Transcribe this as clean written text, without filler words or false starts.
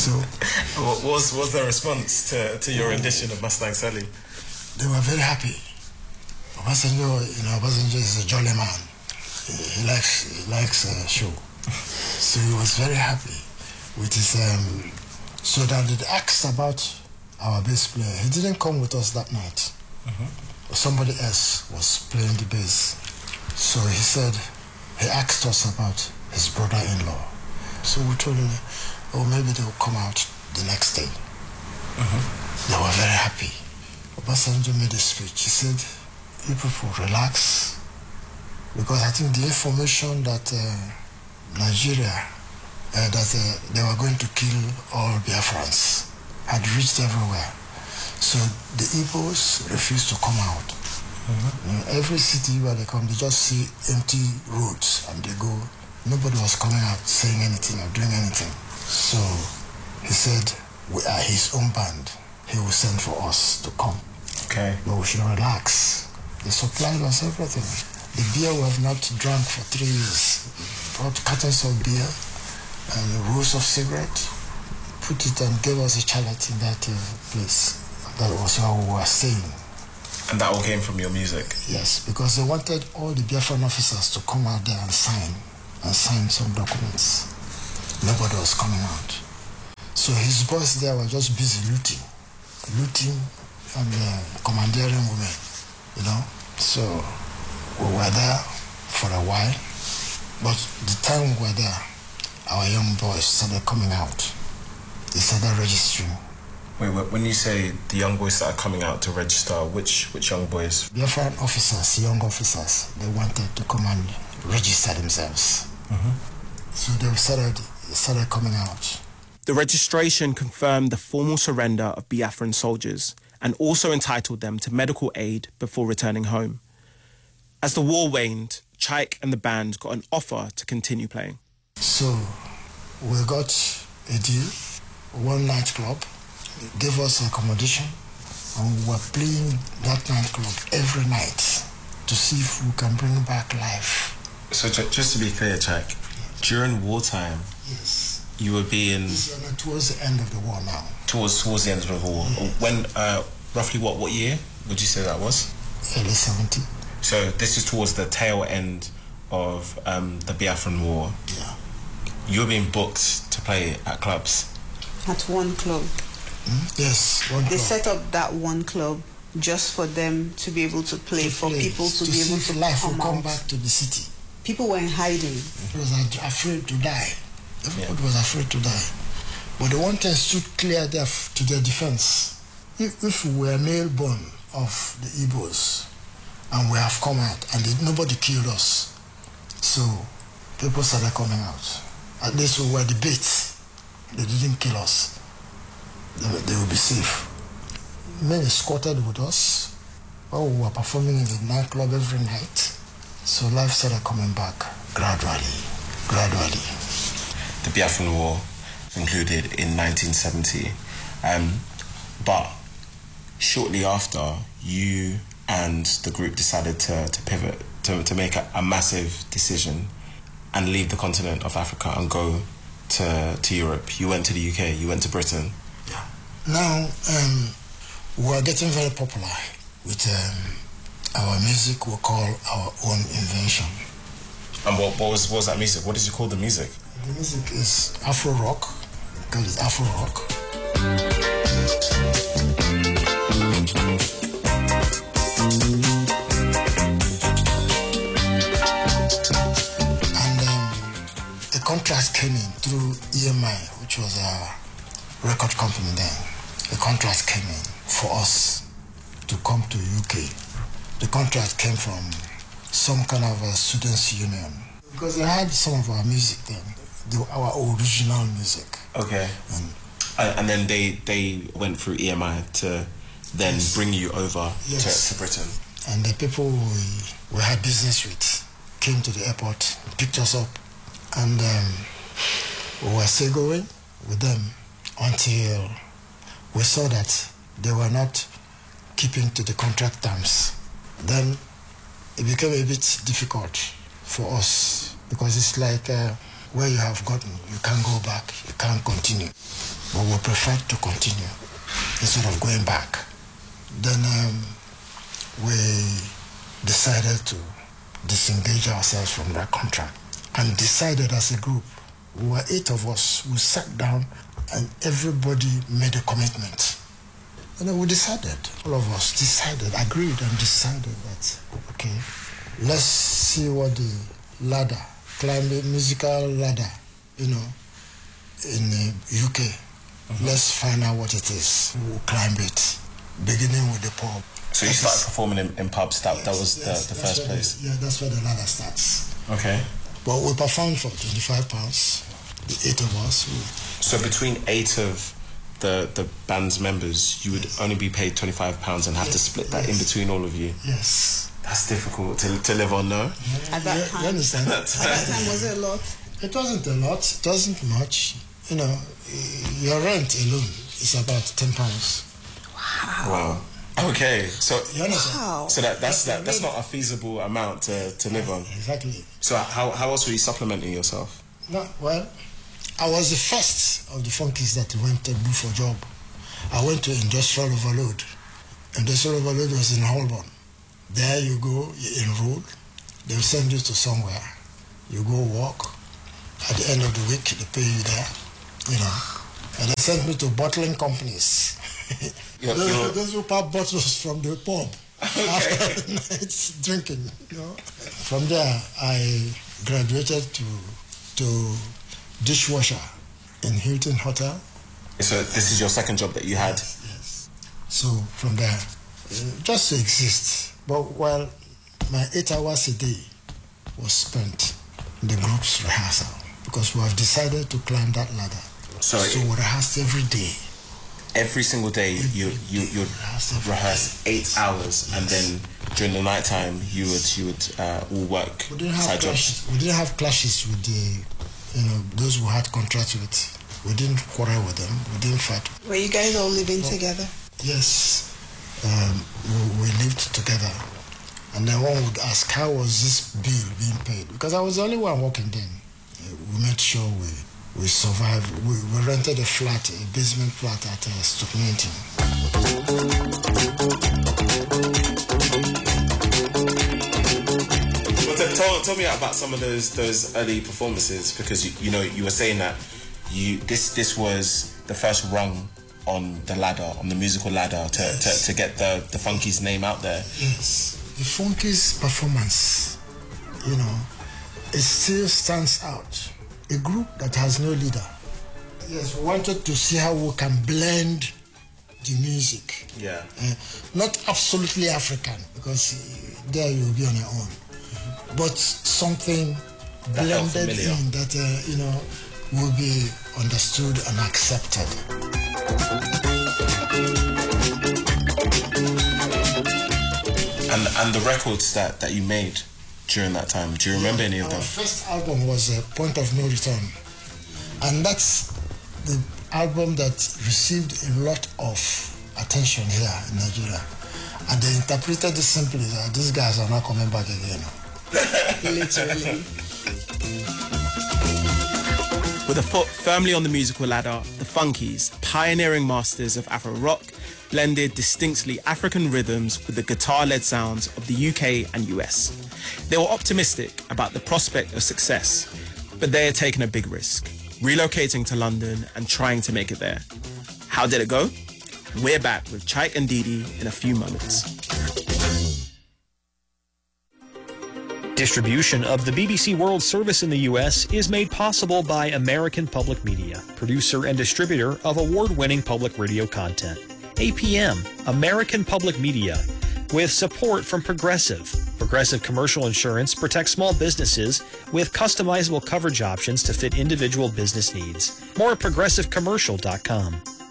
So, what was their response to your rendition of Mustang Sally? They were very happy. Obasanjo, Obasanjo is a jolly man. He likes show. So he was very happy with his. So that they asked about our bass player. He didn't come with us that night. Somebody else was playing the bass. So he asked us about his brother-in-law. So we told him, maybe they will come out the next day. They were very happy. Obasanjo made a speech. He said, you people relax, because I think the information that Nigeria, that they were going to kill all Biafrans had reached everywhere. So the Igbos refused to come out. Every city where they come, they just see empty roads and they go. Nobody was coming out saying anything or doing anything. So he said, we are his own band. He will send for us to come. Okay. But we should relax. They supplied us everything. The beer we have not drunk for 3 years. Brought cartons of beer and rolls of cigarette, put it and gave us a chalet in that place. That was how we were staying. And that all came from your music? Yes, because they wanted all the Biafran officers to come out there and sign some documents. Nobody was coming out. So his boys there were just busy looting and commandeering women, So we were there for a while, but the time we were there, our young boys started coming out. They started registering. Wait, when you say the young boys started coming out to register, which young boys? Biafran officers, young officers, they wanted to come and register themselves. So they started coming out. The registration confirmed the formal surrender of Biafran soldiers and also entitled them to medical aid before returning home. As the war waned, Chaik and the band got an offer to continue playing. So we got a deal, one nightclub, gave us accommodation, and we were playing that nightclub every night to see if we can bring back life. So just to be clear, Chaik, during wartime, yes, you were being... Towards the end of the war now. Towards the end of the war. Yes. When, roughly what year would you say that was? Early 70. So this is towards the tail end of the Biafran War. Yeah. You were being booked to play at clubs? At one club. Yes, one club. They set up that one club just for them to be able to play, for people to be able to life come will come out. back to the city. People were in hiding. People were afraid to die. Everybody was afraid to die. But the one thing stood clear there to their defense. If we were male-born of the Igbos and we have come out and nobody killed us, so people started coming out. At least we were the bait. They didn't kill us. They will be safe. Men squatted with us while we were performing in the nightclub every night. So life started coming back gradually. The Biafran War concluded in 1970. But shortly after, you and the group decided to pivot, to make a massive decision and leave the continent of Africa and go to Europe. You went to the UK, you went to Britain. Yeah. Now, we are getting very popular with our music we call our own invention. And what was that music? What did you call the music? The music is Afro rock. We call it Afro rock. And a contract came in through EMI, which was a record company then. A contract came in for us to come to UK. The contract came from some kind of a students' union, because they had some of our music then, our original music. Okay. And then they went through EMI to then bring you over to Britain. And the people we had business with came to the airport, picked us up, and we were still going with them until we saw that they were not keeping to the contract terms. Then it became a bit difficult for us, because it's like where you have gotten, you can't go back, you can't continue. but we preferred to continue instead of going back. Then we decided to disengage ourselves from that contract and decided as a group, we were 8 of us, we sat down and everybody made a commitment. And then we decided, all of us decided, agreed and decided that, okay, let's see what the ladder, climbing musical ladder, in the UK. Let's find out what it is. We'll climb it, beginning with the pub. So you started performing in pubs. That was the first place. That's where the ladder starts. Okay. But we performed for £25, the 8 of us. So between 8 of the band's members, you would only be paid £25 and have to split that in between all of you. Yes. That's difficult to live on, no? At that time. You understand? At that time, was it a lot? It wasn't a lot. It wasn't much. Your rent alone is about £10. Wow. Okay, so you understand? Wow. So that's not a feasible amount to live on. Exactly. So how else were you supplementing yourself? No, well, I was the first of the funkies that went to do for job. I went to Industrial Overload. Industrial Overload was in Holborn. There you go, you enroll. They'll send you to somewhere. You go walk. At the end of the week, they pay you there. And they sent me to bottling companies. Those who pop bottles from the pub after nights drinking. From there, I graduated to dishwasher in Hilton Hotel. So this is your second job that you had? Yes. So from there, just to exist. But while my 8 hours a day was spent in the group's rehearsal, because we have decided to climb that ladder. So we rehearsed every day. Every single day you rehearse 8 hours, and then during the night time you would all work side jobs. We didn't have clashes with those who had contracts with. We didn't quarrel with them. We didn't fight. Were you guys all living together? Yes, we lived together. And then one would ask, how was this bill being paid? Because I was the only one working then. We made sure we survived. We rented a flat, a basement flat at Stoke Newington. Well, tell me about some of those early performances, because you were saying that this was the first rung on the ladder, on the musical ladder, to get the Funkies name out there. Yes, the Funkies performance, it still stands out. A group that has no leader. Yes, we wanted to see how we can blend the music. Yeah. Not absolutely African, because there you'll be on your own. But something that blended in that, will be understood and accepted. And the records that you made during that time, do you remember any of them? Our first album was Point of No Return, and that's the album that received a lot of attention here in Nigeria, and they interpreted it simply that these guys are not coming back again. Literally. With a foot firmly on the musical ladder, the Funkies, pioneering masters of Afro rock, blended distinctly African rhythms with the guitar-led sounds of the UK and US. They were optimistic about the prospect of success, but they had taken a big risk, relocating to London and trying to make it there. How did it go? We're back with Chaik and Didi in a few moments. Distribution of the BBC World Service in the U.S. is made possible by American Public Media, producer and distributor of award-winning public radio content. APM, American Public Media, with support from Progressive. Progressive Commercial Insurance protects small businesses with customizable coverage options to fit individual business needs. More at progressivecommercial.com.